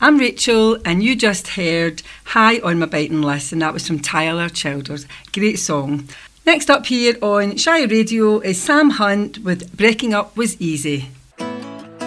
I'm Rachel, and you just heard High on My Biting List, and that was from Tyler Childers. Great song. Next up here on Shire Radio is Sam Hunt with Breaking Up Was Easy.